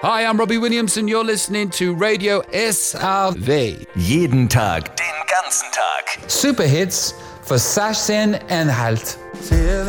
Hi, I'm Robbie Williams and you're listening to Radio SAW. Jeden Tag, den ganzen Tag. Superhits für 16,5.